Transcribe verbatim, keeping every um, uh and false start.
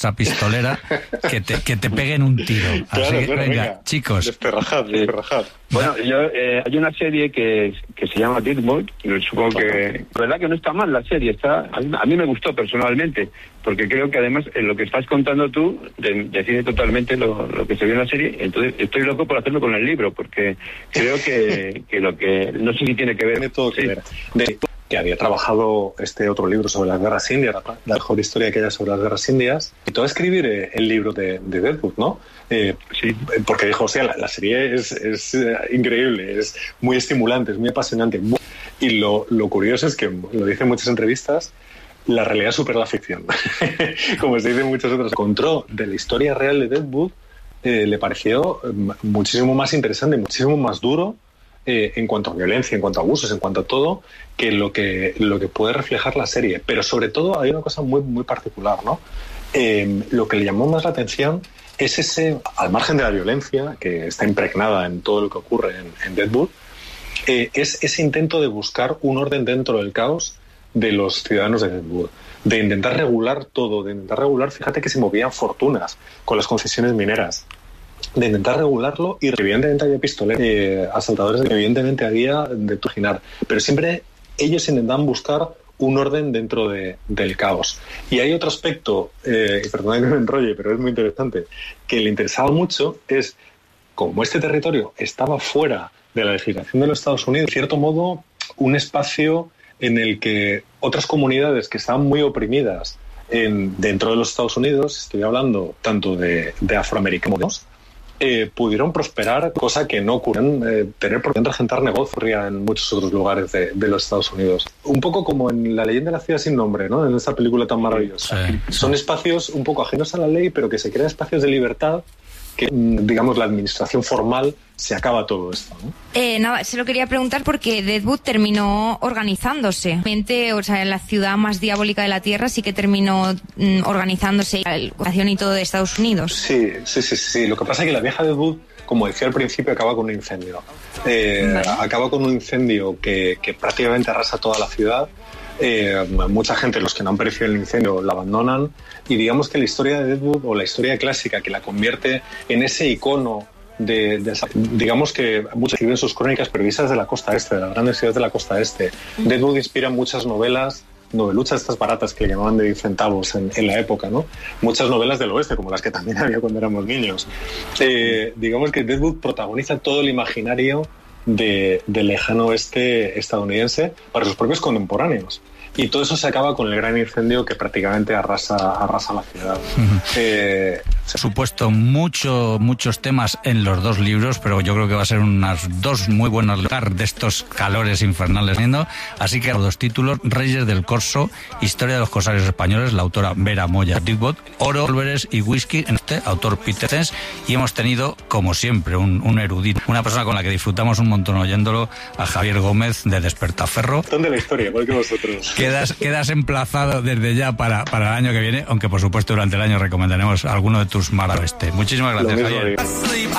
salsa pistolera, que te, que te peguen un tiro. Así Claro, que, claro, venga, venga, chicos. Desperrajad, desperrajad. Bueno, yo, eh, hay una serie que, que se llama Deadwood, y supongo que... La verdad que no está mal la serie, está a mí, a mí me gustó personalmente, porque creo que además en lo que estás contando tú de, define totalmente lo, lo que se vio en la serie. Entonces estoy loco por hacerlo con el libro, porque creo que, que lo que... No sé si tiene que ver... Tiene todo que sí. ver. De que había trabajado este otro libro sobre las guerras indias, la mejor historia que haya sobre las guerras indias, y todo a escribir eh, el libro de, de Deadwood, ¿no? Eh, Sí. Porque dijo, o sea, la, la serie es, es eh, increíble, es muy estimulante, es muy apasionante. Muy... Y lo, lo curioso es que, lo dicen en muchas entrevistas, la realidad supera la ficción. Como se dice en muchas otras. Encontró de la historia real de Deadwood, eh, le pareció muchísimo más interesante, muchísimo más duro, Eh, en cuanto a violencia, en cuanto a abusos, en cuanto a todo, que lo que lo que puede reflejar la serie. Pero sobre todo hay una cosa muy muy particular, ¿no? Eh, lo que le llamó más la atención es ese, al margen de la violencia que está impregnada en todo lo que ocurre en, en Deadwood, eh, es ese intento de buscar un orden dentro del caos de los ciudadanos de Deadwood, de intentar regular todo, de intentar regular, fíjate que se movían fortunas con las concesiones mineras, de intentar regularlo, y evidentemente había pistoleros, eh, asaltadores, evidentemente había de tujinar, pero siempre ellos intentan buscar un orden dentro de, del caos. Y hay otro aspecto, eh, perdón que me enrolle, pero es muy interesante, que le interesaba mucho, es como este territorio estaba fuera de la legislación de los Estados Unidos, en cierto modo un espacio en el que otras comunidades que estaban muy oprimidas en, dentro de los Estados Unidos, estoy hablando tanto de, de afroamericanos, Eh, pudieron prosperar, cosa que no ocurren, eh, tener por qué regentar negocios en muchos otros lugares de, de los Estados Unidos. Un poco como en La leyenda de la ciudad sin nombre, ¿no? En esta película tan maravillosa. Sí, sí. Son espacios un poco ajenos a la ley, pero que se crean espacios de libertad que, digamos, la administración formal se acaba todo esto, ¿no? Eh, nada, se lo quería preguntar porque Deadwood terminó organizándose. Realmente, o sea, en la ciudad más diabólica de la Tierra sí que terminó mm, organizándose la educación y todo de Estados Unidos. Sí, sí, sí, sí. Lo que pasa es que la vieja Deadwood, como decía al principio, acaba con un incendio. Eh, Vale. Acaba con un incendio que, que prácticamente arrasa toda la ciudad. Eh, mucha gente, los que no han perecido el incendio, la abandonan, y digamos que la historia de Deadwood, o la historia clásica que la convierte en ese icono de, de digamos que muchos escriben sus crónicas periodistas de la costa este, de las grandes ciudades de la costa este. Deadwood inspira muchas novelas, noveluchas estas baratas que le llamaban de diez centavos en, en la época, ¿no? Muchas novelas del oeste, como las que también había cuando éramos niños. Eh, digamos que Deadwood protagoniza todo el imaginario de, del lejano oeste estadounidense para sus propios contemporáneos. Y todo eso se acaba con el gran incendio que prácticamente arrasa, arrasa la ciudad. Uh-huh. Eh, Por supuesto, mucho, muchos temas en los dos libros, pero yo creo que va a ser unas dos muy buenas de estos calores infernales. Así que los dos títulos: Reyes del Corso, Historia de los Corsarios Españoles, la autora Vera Moya Deadwood; Oro, Pólveres y Whisky, en este autor Peter Sens. Y hemos tenido, como siempre, un, un erudito, una persona con la que disfrutamos un montón oyéndolo, a Javier Gómez de Despertaferro. ¿Dónde la historia? Igual que vosotros. Quedas, quedas emplazado desde ya para, para el año que viene, aunque por supuesto durante el año recomendaremos alguno de tus maravillas. Muchísimas gracias, Javier.